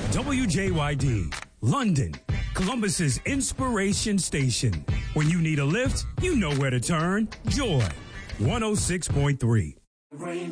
WJYD, London, Columbus's inspiration station. When you need a lift, you know where to turn. Joy, 106.3.